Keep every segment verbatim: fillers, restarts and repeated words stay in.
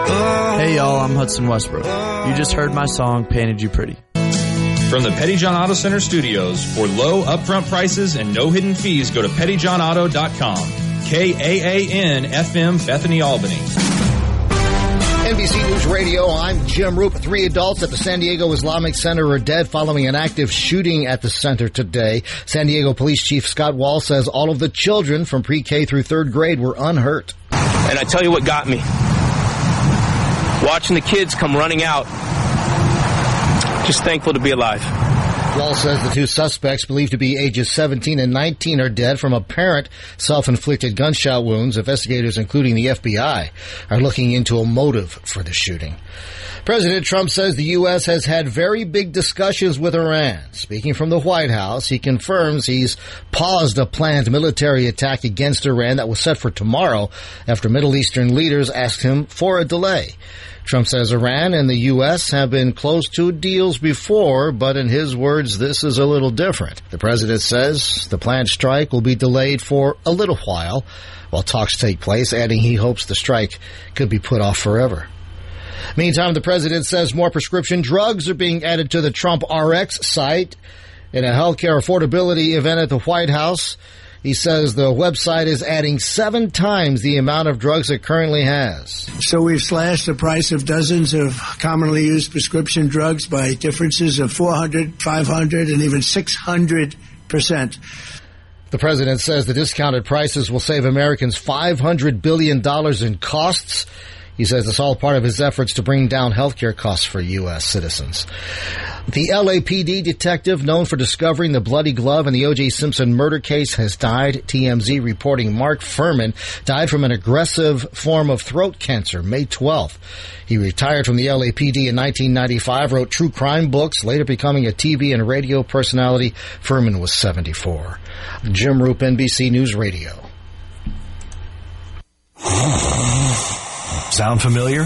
Hey y'all, I'm Hudson Westbrook. You just heard my song, Painted You Pretty. From the Petty John Auto Center studios, for low upfront prices and no hidden fees, go to petty john auto dot com. K A A N F M, Bethany, Albany. N B C News Radio, I'm Jim Roop. Three adults at the San Diego Islamic Center are dead following an active shooting at the center today. San Diego Police Chief Scott Wall says all of the children from pre-K through third grade were unhurt. And I tell you what got me. Watching the kids come running out. Just thankful to be alive. Wall says the two suspects, believed to be ages seventeen and nineteen, are dead from apparent self-inflicted gunshot wounds. Investigators, including the F B I, are looking into a motive for the shooting. President Trump says the U S has had very big discussions with Iran. Speaking from the White House, he confirms he's paused a planned military attack against Iran that was set for tomorrow after Middle Eastern leaders asked him for a delay. Trump says Iran and the U S have been close to deals before, but in his words, this is a little different. The president says the planned strike will be delayed for a little while while talks take place, adding he hopes the strike could be put off forever. Meantime, the president says more prescription drugs are being added to the Trump R X site. In a healthcare affordability event at the White House, he says the website is adding seven times the amount of drugs it currently has. So we've slashed the price of dozens of commonly used prescription drugs by differences of four hundred, five hundred, and even six hundred percent. The president says the discounted prices will save Americans five hundred billion dollars in costs. He says it's all part of his efforts to bring down healthcare costs for U S citizens. The L A P D detective known for discovering the bloody glove in the O J Simpson murder case has died. T M Z reporting Mark Furman died from an aggressive form of throat cancer May twelfth. He retired from the L A P D in nineteen ninety-five, wrote true crime books, later becoming a T V and radio personality. Furman was seventy-four. Jim Roop, N B C News Radio. Sound familiar?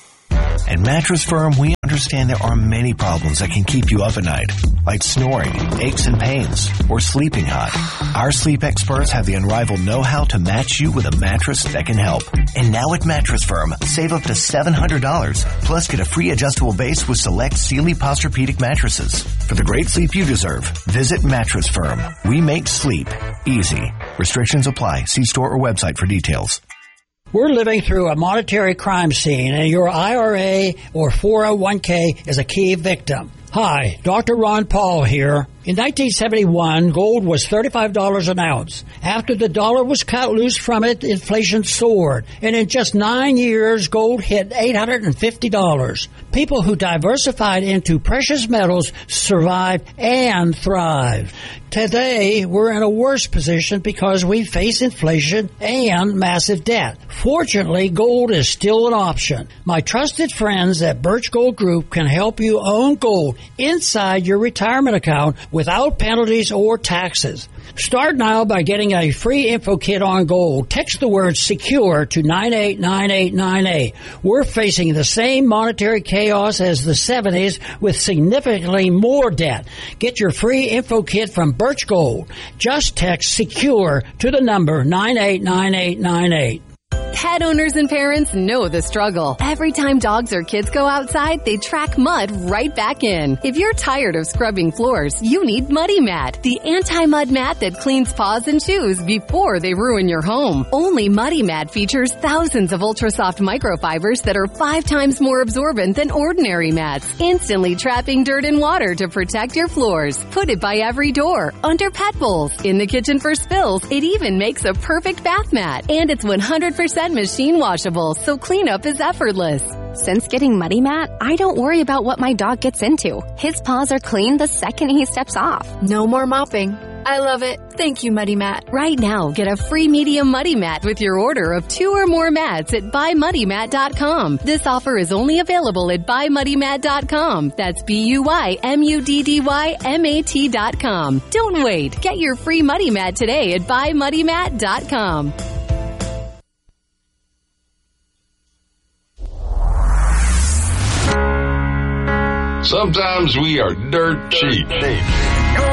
At Mattress Firm, we understand there are many problems that can keep you up at night, like snoring, aches and pains, or sleeping hot. Our sleep experts have the unrivaled know-how to match you with a mattress that can help. And now at Mattress Firm, save up to seven hundred dollars, plus get a free adjustable base with select Sealy Posturepedic mattresses. For the great sleep you deserve, visit Mattress Firm. We make sleep easy. Restrictions apply. See store or website for details. We're living through a monetary crime scene, and your I R A or four oh one k is a key victim. Hi, Doctor Ron Paul here. In nineteen seventy-one, gold was thirty-five dollars an ounce. After the dollar was cut loose from it, inflation soared. And in just nine years, gold hit eight hundred fifty dollars. People who diversified into precious metals survived and thrived. Today, we're in a worse position because we face inflation and massive debt. Fortunately, gold is still an option. My trusted friends at Birch Gold Group can help you own gold inside your retirement account without penalties or taxes. Start now by getting a free info kit on gold. Text the word SECURE to nine eight nine eight nine eight. We're facing the same monetary chaos as the seventies with significantly more debt. Get your free info kit from Birch Gold. Just text SECURE to the number nine eight nine eight nine eight. Pet owners and parents know the struggle. Every time dogs or kids go outside, they track mud right back in. If you're tired of scrubbing floors, you need Muddy Mat, the anti-mud mat that cleans paws and shoes before they ruin your home. Only Muddy Mat features thousands of ultra-soft microfibers that are five times more absorbent than ordinary mats, instantly trapping dirt and water to protect your floors. Put it by every door, under pet bowls, in the kitchen for spills. It even makes a perfect bath mat. And it's one hundred percent machine washable, so cleanup is effortless. Since getting Muddy Mat, I don't worry about what my dog gets into. His paws are clean the second he steps off. No more mopping. I love it. Thank you, Muddy Mat. Right now, get a free medium Muddy Mat with your order of two or more mats at buy muddy mat dot com. This offer is only available at buy muddy mat dot com. That's B U Y M U D D Y M A T dot com. Don't wait. Get your free Muddy Mat today at buy muddy mat dot com. Sometimes we are dirt cheap.